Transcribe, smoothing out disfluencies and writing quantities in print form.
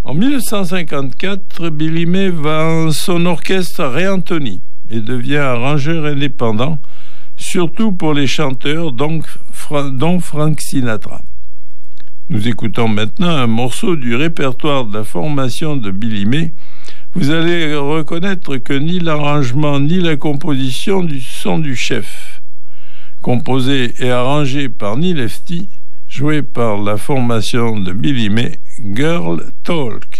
En 1954, Billy May vend son orchestre à Ray Anthony et devient arrangeur indépendant, surtout pour les chanteurs, dont Frank Sinatra. Nous écoutons maintenant un morceau du répertoire de la formation de Billy May. Vous allez reconnaître que ni l'arrangement ni la composition sont du chef. Composé et arrangé par Neil Lefty, joué par la formation de Billy May, Girl Talk.